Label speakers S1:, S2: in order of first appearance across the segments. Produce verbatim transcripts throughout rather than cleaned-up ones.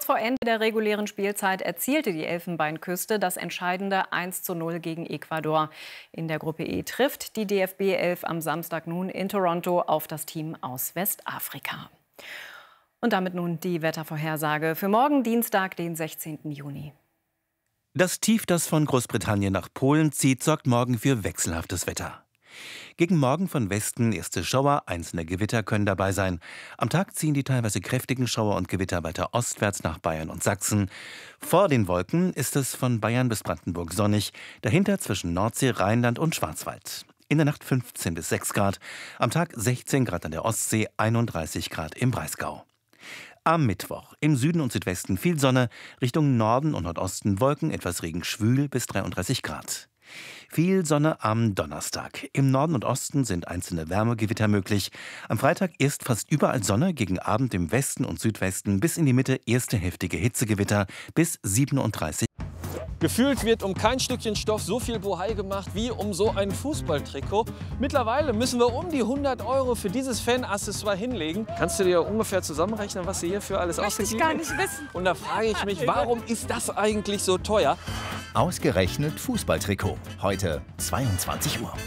S1: vor Ende der regulären Spielzeit erzielte die Elfenbeinküste das entscheidende eins zu null gegen Ecuador. In der Gruppe E trifft die D F B elf am Samstag nun in Toronto auf das Team aus Westafrika. Und damit nun die Wettervorhersage für morgen Dienstag, den sechzehnten Juni.
S2: Das Tief, das von Großbritannien nach Polen zieht, sorgt morgen für wechselhaftes Wetter. Gegen Morgen von Westen erste Schauer, einzelne Gewitter können dabei sein. Am Tag ziehen die teilweise kräftigen Schauer und Gewitter weiter ostwärts nach Bayern und Sachsen. Vor den Wolken ist es von Bayern bis Brandenburg sonnig, dahinter zwischen Nordsee, Rheinland und Schwarzwald. In der Nacht fünfzehn bis sechs Grad, am Tag sechzehn Grad an der Ostsee, einunddreißig Grad im Breisgau. Am Mittwoch im Süden und Südwesten viel Sonne, Richtung Norden und Nordosten Wolken, etwas Regen, schwül bis dreiunddreißig Grad. Viel Sonne am Donnerstag. Im Norden und Osten sind einzelne Wärmegewitter möglich. Am Freitag erst fast überall Sonne, gegen Abend im Westen und Südwesten bis in die Mitte erste heftige Hitzegewitter bis siebenunddreißig.
S3: Gefühlt wird um kein Stückchen Stoff so viel Bohai gemacht wie um so ein Fußballtrikot. Mittlerweile müssen wir um die hundert Euro für dieses Fan-Accessoire hinlegen. Kannst du dir ungefähr zusammenrechnen, was sie hierfür alles ausgegeben haben?
S4: Möchte ich gar nicht wissen.
S3: Und da frage ich mich, warum ist das eigentlich so teuer?
S5: Ausgerechnet Fußballtrikot. Heute zweiundzwanzig Uhr.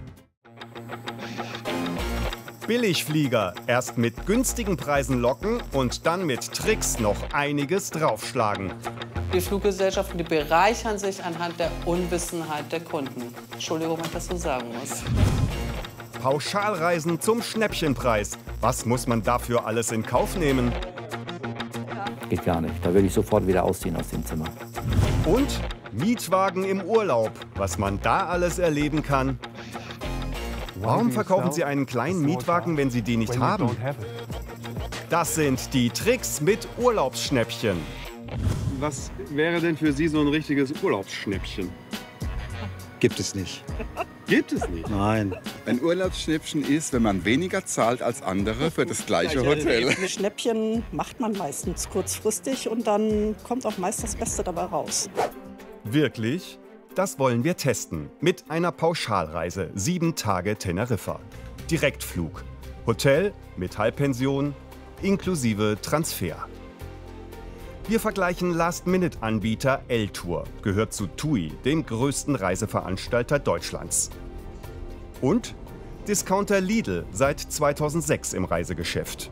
S6: Billigflieger. Erst mit günstigen Preisen locken und dann mit Tricks noch einiges draufschlagen.
S7: Die Fluggesellschaften, die bereichern sich anhand der Unwissenheit der Kunden. Entschuldigung, wenn ich das so sagen muss.
S6: Pauschalreisen zum Schnäppchenpreis. Was muss man dafür alles in Kauf nehmen?
S8: Geht gar nicht. Da würde ich sofort wieder ausziehen aus dem Zimmer.
S6: Und Mietwagen im Urlaub. Was man da alles erleben kann. Warum verkaufen Sie einen kleinen Mietwagen, wenn Sie den nicht haben? Das sind die Tricks mit Urlaubsschnäppchen.
S9: Was wäre denn für Sie so ein richtiges Urlaubsschnäppchen?
S10: Gibt es nicht.
S9: Gibt es nicht?
S10: Nein.
S11: Ein Urlaubsschnäppchen ist, wenn man weniger zahlt als andere für das gleiche Hotel.
S12: Ein Schnäppchen macht man meistens kurzfristig und dann kommt auch meist das Beste dabei raus.
S6: Wirklich? Das wollen wir testen. Mit einer Pauschalreise. Sieben Tage Teneriffa. Direktflug. Hotel mit Halbpension inklusive Transfer. Wir vergleichen Last-Minute-Anbieter L-Tour, gehört zu TUI, dem größten Reiseveranstalter Deutschlands. Und Discounter Lidl, seit zweitausendsechs im Reisegeschäft.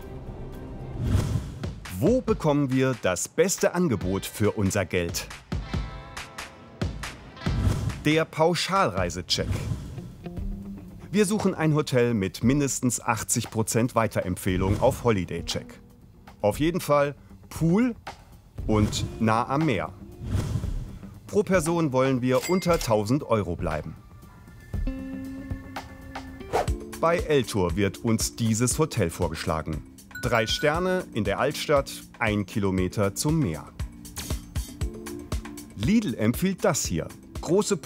S6: Wo bekommen wir das beste Angebot für unser Geld? Der Pauschalreisecheck. Wir suchen ein Hotel mit mindestens achtzig Prozent Weiterempfehlung auf Holidaycheck. Auf jeden Fall Pool und nah am Meer. Pro Person wollen wir unter tausend Euro bleiben. Bei L-Tour wird uns dieses Hotel vorgeschlagen. Drei Sterne in der Altstadt, ein Kilometer zum Meer. Lidl empfiehlt das hier. Große